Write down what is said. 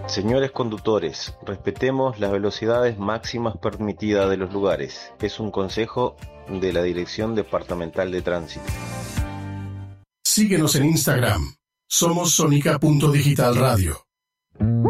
Señores conductores, respetemos las velocidades máximas permitidas de los lugares. Es un consejo de la Dirección Departamental de Tránsito. Síguenos en Instagram. Somos Sónica.Digital Radio.